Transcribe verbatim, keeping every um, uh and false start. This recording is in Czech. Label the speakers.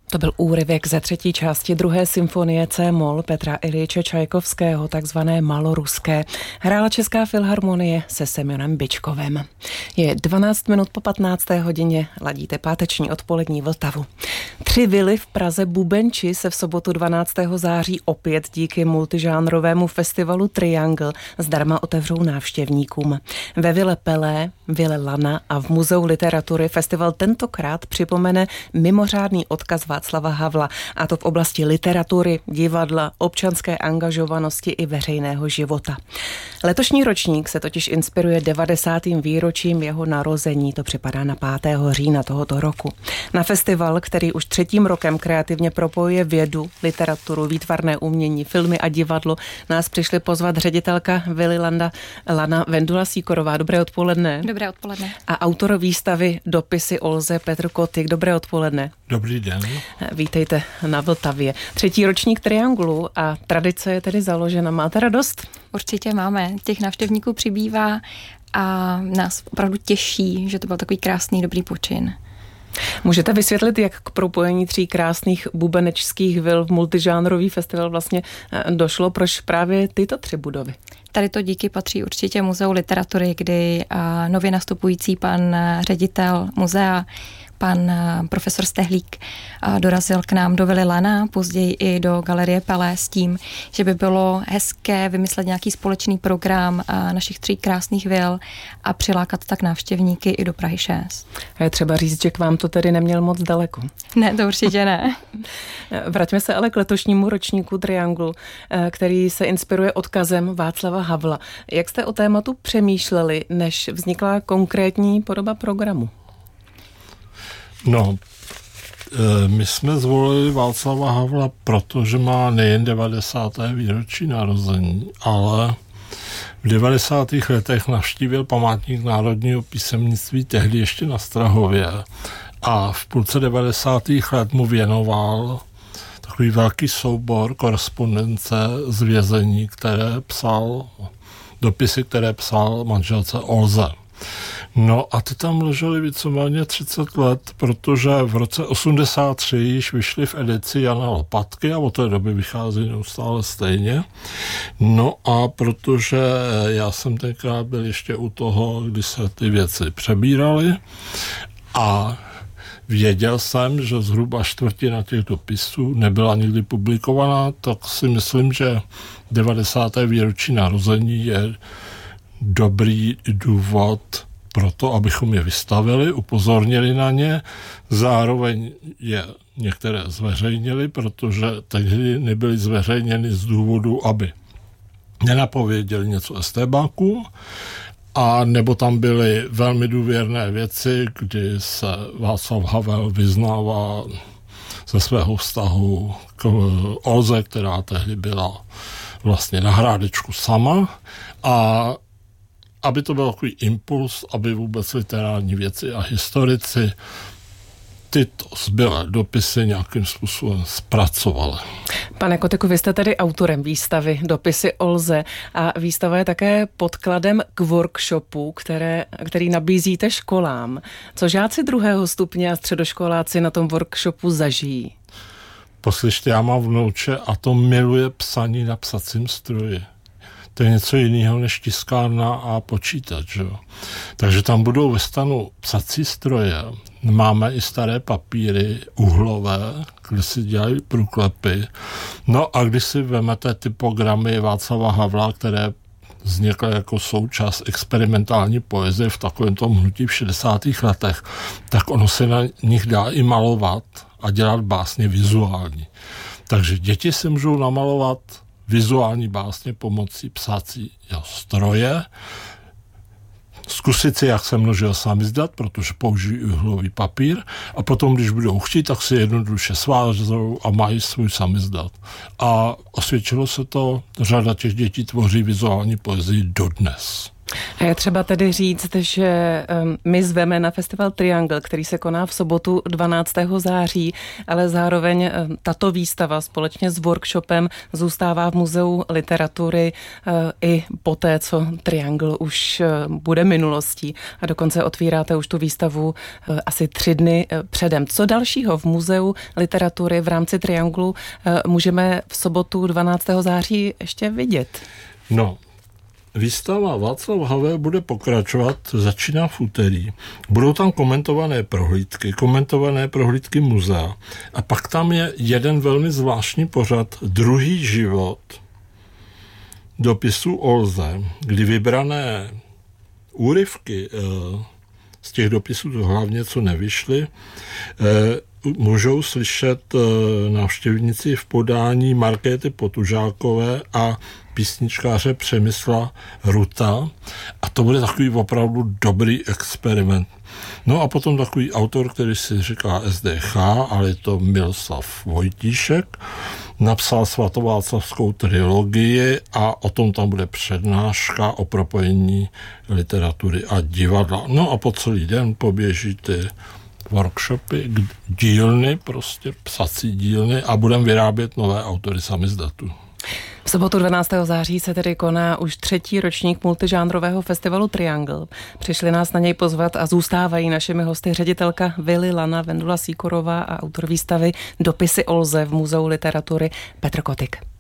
Speaker 1: To byl úryvek ze třetí části druhé symfonie C-moll Petra Iljiče Čajkovského, takzvané Maloruské. Hrála Česká filharmonie se Semionem Byčkovem. Je dvanáct minut po patnácté hodině, ladíte páteční odpolední Vltavu. Tři vily v Praze Bubenči se v sobotu dvanáctého září opět díky multižánrovému festivalu Triangle zdarma otevřou návštěvníkům. Ve vile Pelé, vile Lana a v Muzeu literatury festival tentokrát připomene mimořádný odkaz Václava Havla, a to v oblasti literatury, divadla, občanské angažovanosti i veřejného života. Letošní ročník se totiž inspiruje devadesátým výročím jeho narození, to připadá na pátého října tohoto roku. Na festival, který už třetím rokem kreativně propojuje vědu, literaturu, výtvarné umění, filmy a divadlo, nás přišli pozvat ředitelka Vily Landa, Lana Vendula Sýkorová. Dobré odpoledne.
Speaker 2: Dobré odpoledne.
Speaker 1: A autor výstavy Dopisy Olze Petr Kotyk. Dobré odpoledne.
Speaker 3: Dobrý den.
Speaker 1: Vítejte na Vltavě. Třetí ročník Trianglu a tradice je tedy založena. Máte radost?
Speaker 2: Určitě máme. Těch návštěvníků přibývá a nás opravdu těší, že to byl takový krásný, dobrý počin.
Speaker 1: Můžete vysvětlit, jak k propojení tří krásných bubenečských vil v multižánrový festival vlastně došlo? Proč právě tyto tři budovy?
Speaker 2: Tady to díky patří určitě Muzeu literatury, kdy nově nastupující pan ředitel muzea, pan profesor Stehlík, dorazil k nám do vily Lana, později i do galerie Pelé s tím, že by bylo hezké vymyslet nějaký společný program našich tří krásných vil a přilákat tak návštěvníky i do Prahy šest.
Speaker 1: A je třeba říct, že k vám to tedy neměl moc daleko.
Speaker 2: Ne, to určitě ne.
Speaker 1: Vraťme se ale k letošnímu ročníku Trianglu, který se inspiruje odkazem Václava Havla. Jak jste o tématu přemýšleli, než vznikla konkrétní podoba programu?
Speaker 3: No, my jsme zvolili Václava Havla, protože má nejen devadesáté výročí narození, ale v devadesátých letech navštívil památník národního písemnictví tehdy ještě na Strahově a v půlce devadesátých let mu věnoval takový velký soubor korespondence z vězení, které psal, dopisy, které psal manželce Olze. No a ty tam ležely víceméně třicet let, protože v roce osmdesát tři již vyšly v edici Jana Lopatky a od té doby vychází neustále stejně. No a protože já jsem tenkrát byl ještě u toho, kdy se ty věci přebíraly a věděl jsem, že zhruba čtvrtina těch dopisů nebyla nikdy publikovaná, tak si myslím, že devadesáté výročí narození je dobrý důvod pro to, abychom je vystavili, upozornili na ně, zároveň je některé zveřejnili, protože tehdy nebyly zveřejněny z důvodu, aby nenapověděli něco estébáků, a nebo tam byly velmi důvěrné věci, kdy se Václav Havel vyznává ze svého vztahu k Olze, která tehdy byla vlastně na Hrádečku sama, a aby to byl takový impuls, aby vůbec literární věci a historici tyto zbylé dopisy nějakým způsobem zpracovali.
Speaker 1: Pane Kotyku, vy jste tedy autorem výstavy Dopisy Olze a výstava je také podkladem k workshopu, které, který nabízíte školám. Co žáci druhého stupně a středoškoláci na tom workshopu zažijí?
Speaker 3: Poslyšte, já mám vnouče a to miluje psaní na psacím stroji. To je něco jiného než tiskárna a počítač. Jo. Takže tam budou ve stanu psací stroje. Máme i staré papíry uhlové, kde si dělají průklepy. No a když si vemete ty programy Václava Havla, které vznikly jako součást experimentální poezie v takovém tom hnutí v šedesátých letech, tak ono se na nich dá i malovat a dělat básně vizuální. Takže děti si můžou namalovat vizuální básně pomocí psací stroje, zkusit si, jak se množil samizdat, protože použijí uhlový papír, a potom, když budou chtít, tak si jednoduše svážou a mají svůj samizdat. A osvědčilo se to, řada těch dětí tvoří vizuální poezii dodnes.
Speaker 1: A je třeba tedy říct, že my zveme na festival Triangle, který se koná v sobotu dvanáctého září, ale zároveň tato výstava společně s workshopem zůstává v Muzeu literatury i poté, co Triangle už bude minulostí, a dokonce otvíráte už tu výstavu asi tři dny předem. Co dalšího v Muzeu literatury v rámci Trianglu můžeme v sobotu dvanáctého září ještě vidět?
Speaker 3: No, výstava Václav Havel bude pokračovat, začíná v úterý. Budou tam komentované prohlídky, komentované prohlídky muzea. A pak tam je jeden velmi zvláštní pořad, Druhý život dopisu Olze, kdy vybrané úryvky z těch dopisů, hlavně co nevyšly, můžou slyšet návštěvníci v podání Markéty Potužákové a písničkáře Přemysla Ruta, a to bude takový opravdu dobrý experiment. No a potom takový autor, který si říká S D H, ale je to Miloslav Vojtíšek, napsal svatováclavskou trilogii a o tom tam bude přednáška o propojení literatury a divadla. No a po celý den poběží ty workshopy, dílny, prostě psací dílny, a budeme vyrábět nové autory sami z datu.
Speaker 1: V sobotu dvanáctého září se tedy koná už třetí ročník multižánrového festivalu Triangle. Přišli nás na něj pozvat a zůstávají našimi hosty ředitelka Vily Lana Vendula Sýkorová a autor výstavy Dopisy Olze v Muzeu literatury Petr Kotik.